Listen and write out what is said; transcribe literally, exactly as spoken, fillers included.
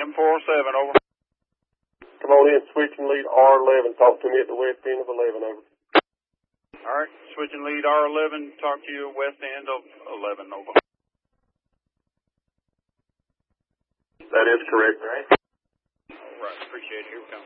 M four oh seven, over. Come on in, switch and lead R eleven. Talk to me at the west end of eleven, over. All right, switching lead R eleven, talk to you at west end of eleven, over. That is correct, right? All right, appreciate it. Here we come.